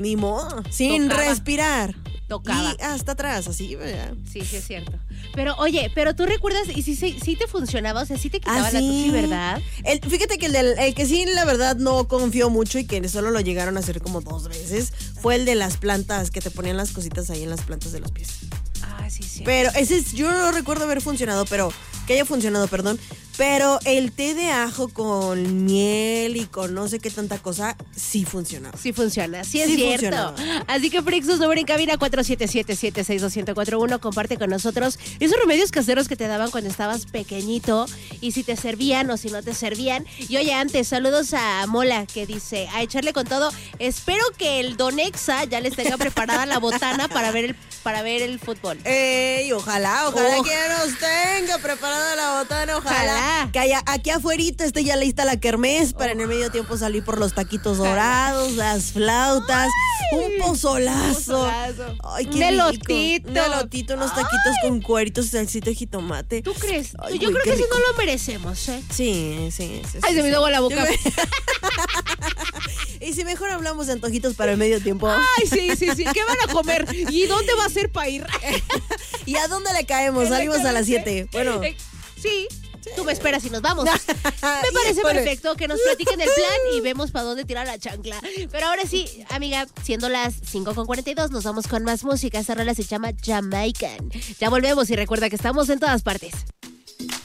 Ni modo, sin Tocaba. respirar. Tocaba. Y hasta atrás, así, ¿verdad? Sí, es cierto. Pero, oye, tú recuerdas, y sí te funcionaba, o sea, sí te quitaba la sí. tusi, ¿verdad? Fíjate que el que sí, la verdad, no confió mucho y que solo lo llegaron a hacer como 2 veces, fue el de las plantas, que te ponían las cositas ahí en las plantas de los pies. Ah, sí. Pero yo no recuerdo haber funcionado, que haya funcionado, perdón. Pero el té de ajo con miel y con no sé qué tanta cosa, sí funcionaba. Sí funciona, sí es Sí cierto. funcionaba. Así que Frixus, número en cabina 4777621041, comparte con nosotros esos remedios caseros que te daban cuando estabas pequeñito y si te servían o si no te servían. Y oye, antes, saludos a Mola que dice, a echarle con todo. Espero que el Don Exa ya les tenga preparada la botana para ver el fútbol. Y ojalá que nos tenga preparada la botana, ojalá. Que aquí afuerita esté ya lista la kermés para en el medio tiempo salir por los taquitos dorados, las flautas, un pozolazo. Ay, qué Un elotito. rico. Un elotito, unos taquitos con cueritos y salsita de jitomate. ¿Tú crees? Ay, Yo güey, creo que qué sí no rico. lo merecemos, ¿eh? Sí. Ay, se me dio agua la boca. Y si mejor hablamos de antojitos para el medio tiempo. Ay, sí. ¿Qué van a comer? ¿Y dónde va a ser para ir? ¿Y a dónde le caemos? Salimos a las 7. Bueno. Sí. Tú me esperas y nos vamos. Me parece Híjole. perfecto que nos platiquen el plan y vemos para dónde tirar la chancla. Pero ahora sí, amiga, siendo las 5:42, nos vamos con más música. Esta rola se llama Jamaican. Ya volvemos y recuerda que estamos en todas partes.